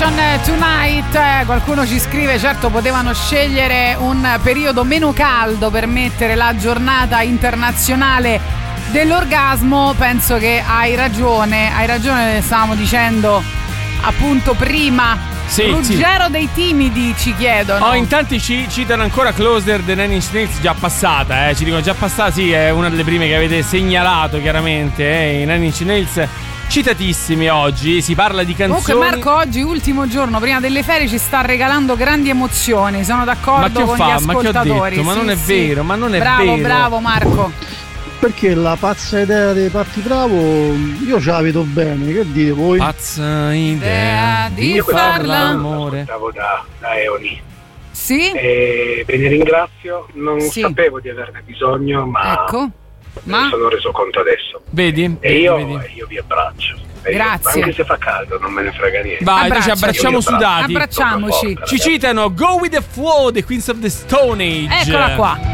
Station Tonight. Qualcuno ci scrive: certo, potevano scegliere un periodo meno caldo per mettere la giornata internazionale dell'orgasmo. Penso che hai ragione, stavamo dicendo appunto prima. Sì, Ruggero dei timidi ci chiedono. In tanti ci citano ancora Closer the Nine Inch Nails, già passata, ci dicono già passata, sì, è una delle prime che avete segnalato chiaramente, i Nine Inch Nails citatissimi oggi, si parla di canzoni. Comunque Marco oggi, ultimo giorno prima delle ferie, ci sta regalando grandi emozioni, sono d'accordo con gli ascoltatori. Ma che ho detto? Ma non è vero, ma non è vero. Bravo Marco. Perché la pazza idea di Parti Bravo io ce la vedo bene, che dite voi? Pazza idea di far l'amore. Da Eoni. Sì? E ve ne ringrazio, non sapevo di averne bisogno, ma me sono reso conto adesso. Vedi? E io vi abbraccio. Grazie. Anche se fa caldo, non me ne frega niente. Vai, noi ci abbracciamo sudati. Abbracciamoci. Ci citano Go With The Flow, The Queens of the Stone Age. Eccola qua.